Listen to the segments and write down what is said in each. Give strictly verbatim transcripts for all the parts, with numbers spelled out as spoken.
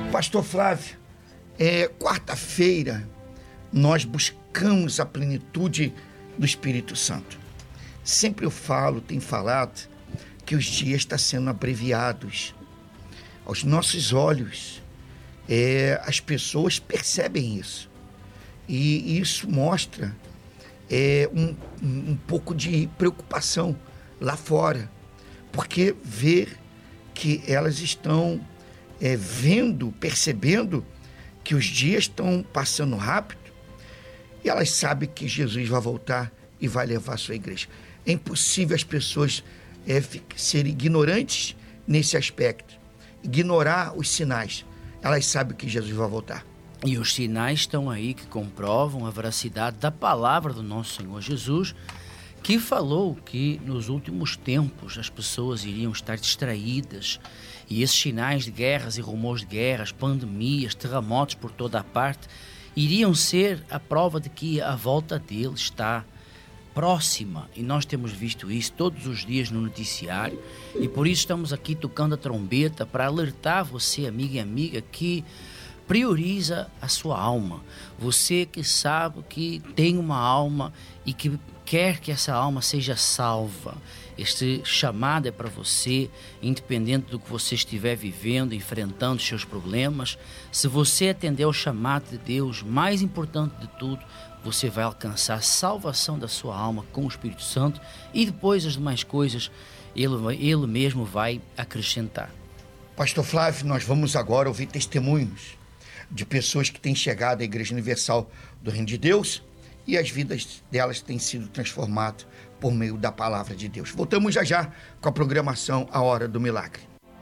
Pastor Flávio, é, quarta-feira nós buscamos a plenitude do Espírito Santo. Sempre eu falo, tenho falado, que os dias estão sendo abreviados. Aos nossos olhos, é, as pessoas percebem isso. E isso mostra é, um, um pouco de preocupação lá fora, porque ver que elas estão é, vendo, percebendo que os dias estão passando rápido e elas sabem que Jesus vai voltar e vai levar a sua igreja. É impossível as pessoas é, serem ignorantes nesse aspecto, ignorar os sinais. Elas sabem que Jesus vai voltar. E os sinais estão aí que comprovam a veracidade da palavra do nosso Senhor Jesus, que falou que nos últimos tempos as pessoas iriam estar distraídas e esses sinais de guerras e rumores de guerras, pandemias, terremotos por toda a parte, iriam ser a prova de que a volta dele está próxima. E nós temos visto isso todos os dias no noticiário e por isso estamos aqui tocando a trombeta para alertar você, amiga e amiga, que prioriza a sua alma. Você que sabe que tem uma alma e que quer que essa alma seja salva. Este chamado é para você, independente do que você estiver vivendo, enfrentando seus problemas. Se você atender ao chamado de Deus, mais importante de tudo, você vai alcançar a salvação da sua alma com o Espírito Santo e depois as demais coisas Ele, ele mesmo vai acrescentar. Pastor Flávio, nós vamos agora ouvir testemunhos de pessoas que têm chegado à Igreja Universal do Reino de Deus e as vidas delas têm sido transformadas por meio da palavra de Deus. Voltamos já já com a programação A Hora do Milagre.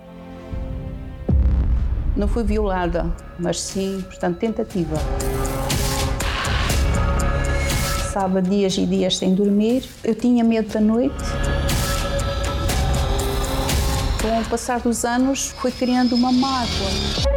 Não fui violada, mas sim, portanto, tentativa. Passava dias e dias sem dormir, eu tinha medo da noite. Com o passar dos anos, fui criando uma mágoa.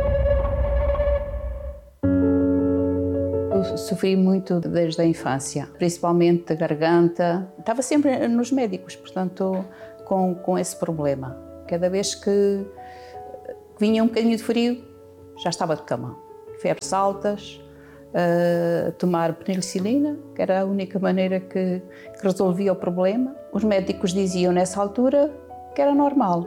Eu sofri muito desde a infância, principalmente da garganta. Estava sempre nos médicos, portanto, com, com esse problema. Cada vez que vinha um bocadinho de frio, já estava de cama. Febres altas, uh, tomar penicilina, que era a única maneira que, que resolvia o problema. Os médicos diziam nessa altura que era normal.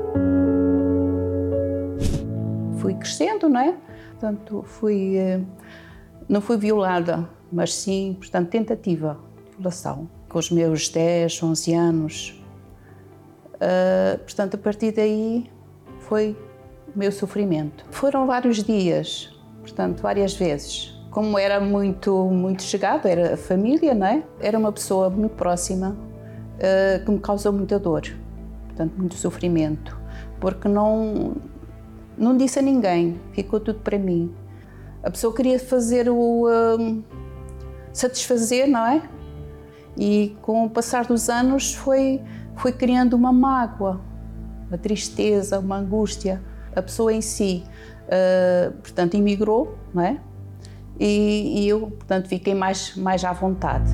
Fui crescendo, não é? Portanto, fui... Uh, Não fui violada, mas sim, portanto, tentativa de violação. Com os meus dez, onze anos. Uh, portanto, a partir daí foi o meu sofrimento. Foram vários dias, portanto, várias vezes. Como era muito, muito chegado, era a família, não é? Era uma pessoa muito próxima uh, que me causou muita dor, portanto, muito sofrimento. Porque não, não disse a ninguém, ficou tudo para mim. A pessoa queria fazer o... Um, satisfazer, não é? E com o passar dos anos foi, foi criando uma mágoa, uma tristeza, uma angústia. A pessoa em si, uh, portanto, emigrou, não é? E, e eu, portanto, fiquei mais, mais à vontade.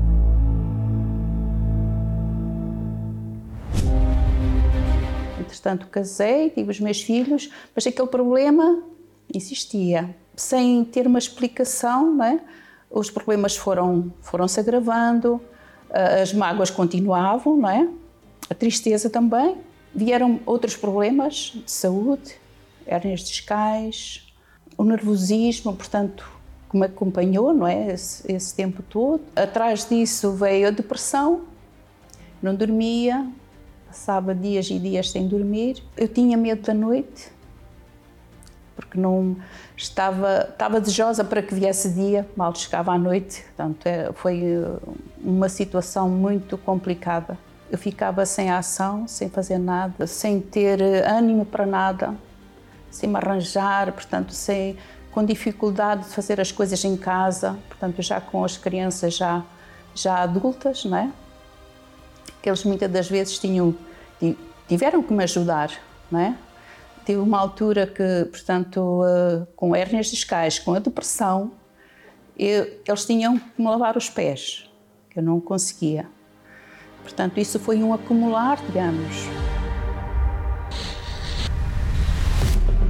Entretanto, casei, tive os meus filhos, mas aquele problema insistia. Sem ter uma explicação, não é? Os problemas foram, foram se agravando, as mágoas continuavam, não é? A tristeza também. Vieram outros problemas de saúde, hérnias discais, o nervosismo, portanto, que me acompanhou, não é? Esse, esse tempo todo. Atrás disso veio a depressão, não dormia, passava dias e dias sem dormir. Eu tinha medo da noite, porque não estava, estava desejosa para que viesse dia, mal chegava à noite. Portanto, foi uma situação muito complicada. Eu ficava sem ação, sem fazer nada, sem ter ânimo para nada, sem me arranjar, portanto, sem, com dificuldade de fazer as coisas em casa, portanto, já com as crianças já, já adultas, não é? Que eles muitas das vezes tinham, tiveram que me ajudar, não é? Tive uma altura que, portanto, com hérnias discais, com a depressão, eu, eles tinham que me lavar os pés, que eu não conseguia. Portanto, isso foi um acumular de anos.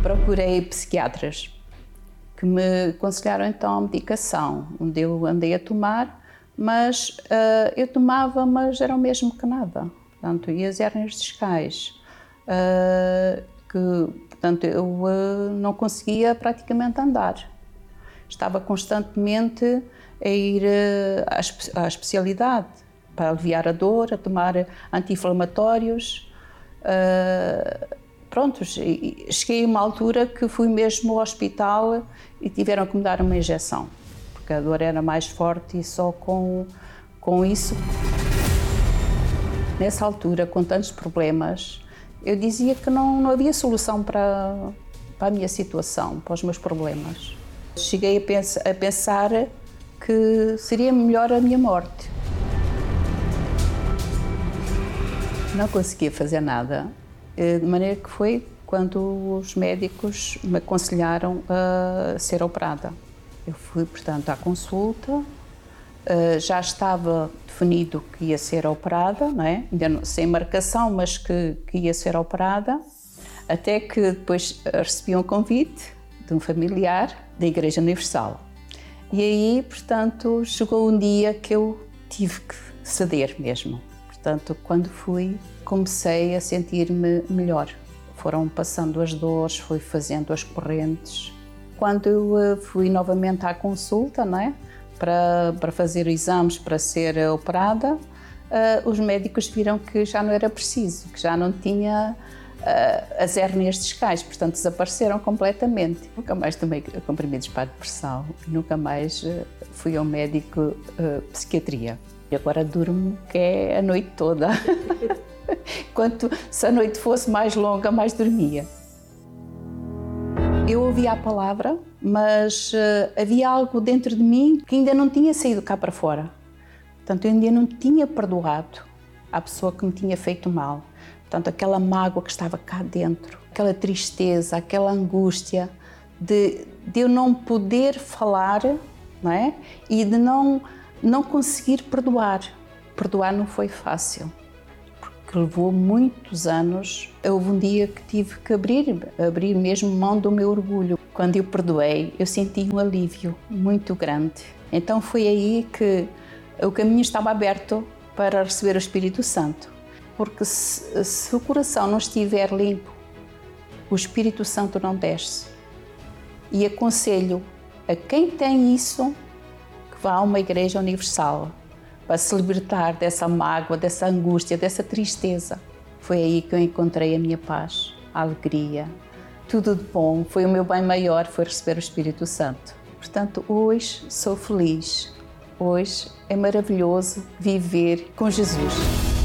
procurei psiquiatras que me aconselharam então a medicação, onde eu andei a tomar, mas uh, eu tomava, mas era o mesmo que nada. Portanto, e as hérnias discais, uh, que, portanto, eu uh, não conseguia praticamente andar. Estava constantemente a ir uh, à, espe à especialidade para aliviar a dor, a tomar anti-inflamatórios. Uh, pronto, cheguei a uma altura que fui mesmo ao hospital e tiveram que me dar uma injeção, porque a dor era mais forte e só com, com isso. Nessa altura, com tantos problemas, eu dizia que não, não havia solução para, para a minha situação, para os meus problemas. Cheguei a, pens a pensar que seria melhor a minha morte. Não conseguia fazer nada, de maneira que foi quando os médicos me aconselharam a ser operada. Eu fui, portanto, à consulta, já estava definido que ia ser operada, não é? Ainda não, sem marcação, mas que, que ia ser operada, até que depois recebi um convite de um familiar da Igreja Universal. E aí, portanto, chegou um dia que eu tive que ceder mesmo. Portanto, quando fui, comecei a sentir-me melhor. Foram passando as dores, fui fazendo as correntes. Quando eu fui novamente à consulta, não é? para, para fazer exames para ser operada, uh, os médicos viram que já não era preciso, que já não tinha uh, as hérnias discais, portanto desapareceram completamente. Nunca mais tomei comprimidos para a depressão, nunca mais uh, fui ao médico uh, psiquiatria. E agora durmo que é a noite toda. Quanto se a noite fosse mais longa, mais dormia. Eu ouvia a palavra, mas uh, havia algo dentro de mim que ainda não tinha saído cá para fora. Portanto, eu ainda não tinha perdoado à pessoa que me tinha feito mal. Portanto, aquela mágoa que estava cá dentro, aquela tristeza, aquela angústia de, de eu não poder falar, não é? E de não, não conseguir perdoar. Perdoar não foi fácil, que levou muitos anos. Houve um dia que tive que abrir, abrir mesmo mão do meu orgulho. Quando eu perdoei, eu senti um alívio muito grande. Então foi aí que o caminho estava aberto para receber o Espírito Santo. Porque se, se o coração não estiver limpo, o Espírito Santo não desce. E aconselho a quem tem isso que vá a uma igreja universal, para se libertar dessa mágoa, dessa angústia, dessa tristeza. Foi aí que eu encontrei a minha paz, a alegria, tudo de bom. Foi o meu bem maior, foi receber o Espírito Santo. Portanto, hoje sou feliz. Hoje é maravilhoso viver com Jesus.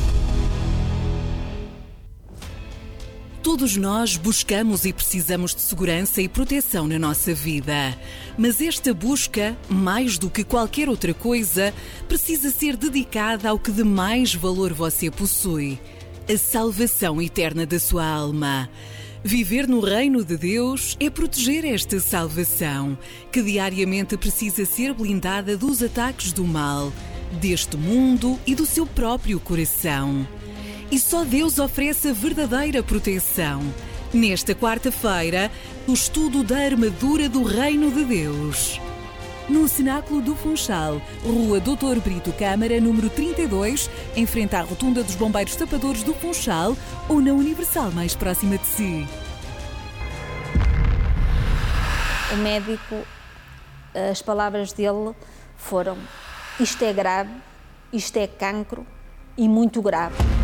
Todos nós buscamos e precisamos de segurança e proteção na nossa vida. Mas esta busca, mais do que qualquer outra coisa, precisa ser dedicada ao que de mais valor você possui: a salvação eterna da sua alma. Viver no reino de Deus é proteger esta salvação, que diariamente precisa ser blindada dos ataques do mal, deste mundo e do seu próprio coração. E só Deus oferece a verdadeira proteção. Nesta quarta-feira, o estudo da armadura do Reino de Deus. No Cenáculo do Funchal, Rua doutor Brito Câmara, número trinta e dois, em frente à Rotunda dos Bombeiros Tapadores do Funchal, ou na Universal mais próxima de si. O médico, as palavras dele foram: isto é grave, isto é cancro e muito grave.